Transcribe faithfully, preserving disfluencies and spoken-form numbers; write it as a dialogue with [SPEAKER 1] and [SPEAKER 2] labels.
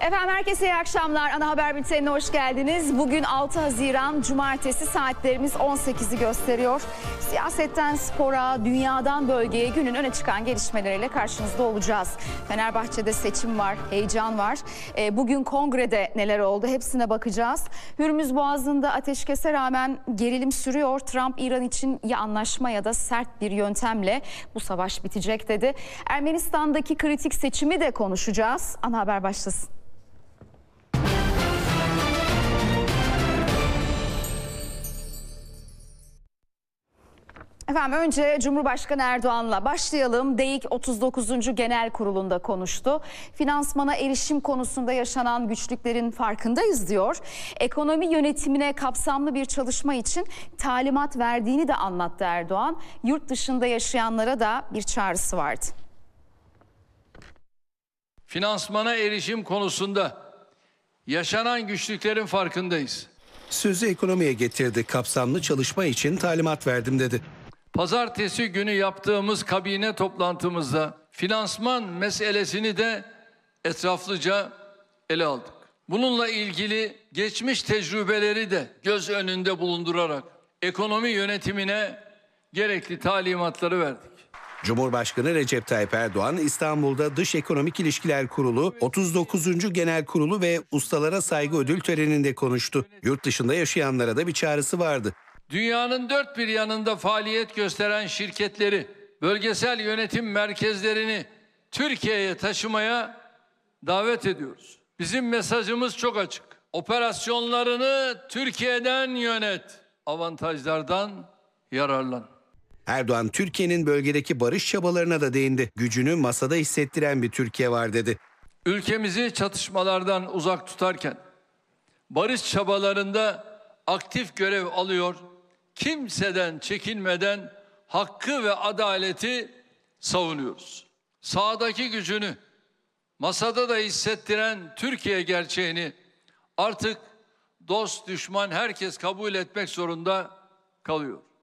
[SPEAKER 1] Efendim herkese iyi akşamlar. Ana Haber Bülteni'ne hoş geldiniz. Bugün altı Haziran Cumartesi, saatlerimiz on sekizi gösteriyor. Siyasetten spora, dünyadan bölgeye günün öne çıkan gelişmeleriyle karşınızda olacağız. Fenerbahçe'de seçim var, heyecan var. E, bugün kongrede neler oldu hepsine bakacağız. Hürmüz Boğazı'nda ateşkese rağmen gerilim sürüyor. Trump İran için ya anlaşma ya da sert bir yöntemle bu savaş bitecek dedi. Ermenistan'daki kritik seçimi de konuşacağız. Ana Haber başlasın. Efendim önce Cumhurbaşkanı Erdoğan'la başlayalım. DEİK otuz dokuzuncu Genel Kurulu'nda konuştu. Finansmana erişim konusunda yaşanan güçlüklerin farkındayız diyor. Ekonomi yönetimine kapsamlı bir çalışma için talimat verdiğini de anlattı Erdoğan. Yurt dışında yaşayanlara da bir çağrısı vardı.
[SPEAKER 2] Finansmana erişim konusunda yaşanan güçlüklerin farkındayız.
[SPEAKER 3] Sözü ekonomiye getirdi. Kapsamlı çalışma için talimat verdim dedi.
[SPEAKER 2] Pazartesi günü yaptığımız kabine toplantımızda finansman meselesini de etraflıca ele aldık. Bununla ilgili geçmiş tecrübeleri de göz önünde bulundurarak ekonomi yönetimine gerekli talimatları verdik.
[SPEAKER 3] Cumhurbaşkanı Recep Tayyip Erdoğan İstanbul'da Dış Ekonomik İlişkiler Kurulu, otuz dokuzuncu Genel Kurulu ve Ustalara Saygı Ödül töreninde konuştu. Yurt dışında yaşayanlara da bir çağrısı vardı.
[SPEAKER 2] Dünyanın dört bir yanında faaliyet gösteren şirketleri, bölgesel yönetim merkezlerini Türkiye'ye taşımaya davet ediyoruz. Bizim mesajımız çok açık. Operasyonlarını Türkiye'den yönet, avantajlardan yararlan.
[SPEAKER 3] Erdoğan Türkiye'nin bölgedeki barış çabalarına da değindi. Gücünü masada hissettiren bir Türkiye var dedi.
[SPEAKER 2] Ülkemizi çatışmalardan uzak tutarken barış çabalarında aktif görev alıyor, kimseden çekinmeden hakkı ve adaleti savunuyoruz. Sahadaki gücünü masada da hissettiren Türkiye gerçeğini artık dost düşman herkes kabul etmek zorunda kalıyor.